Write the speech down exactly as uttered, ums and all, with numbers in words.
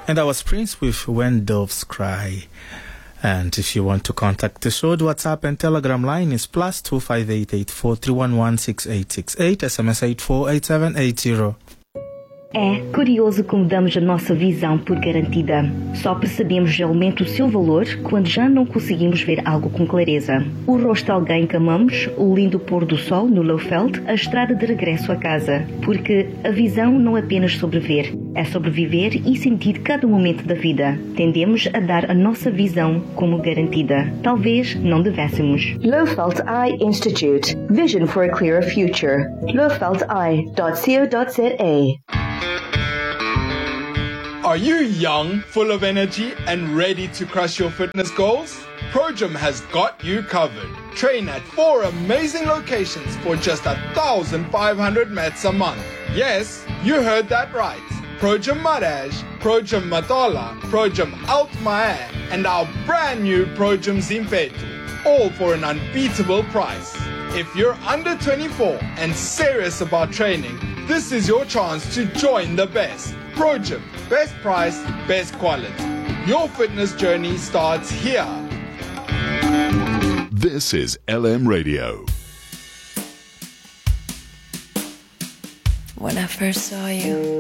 And that was Prince with When Doves Cry. And if you want to contact the show, the WhatsApp and Telegram line is plus two five eight eight four three one one six eight six eight, S M S eight four eight seven eight zero. É curioso como damos a nossa visão por garantida. Só percebemos realmente o seu valor quando já não conseguimos ver algo com clareza. O rosto de alguém que amamos, o lindo pôr do sol no Lowveld, a estrada de regresso a casa. Porque a visão não é apenas sobre ver, é sobre viver e sentir cada momento da vida. Tendemos a dar a nossa visão como garantida. Talvez não devêssemos. Lowveld Eye Institute. Vision for a clearer future. lowveld eye dot co dot za. Are you young, full of energy, and ready to crush your fitness goals? ProGym has got you covered. Train at four amazing locations for just one thousand five hundred mats a month. Yes, you heard that right. ProGym Maraj, ProGym Matola, ProGym Altmaier, and our brand new ProGym Zimpeto. All for an unbeatable price. If you're under twenty-four and serious about training, this is your chance to join the best. ProGym, best price, best quality. Your fitness journey starts here. This is L M Radio. When I first saw you,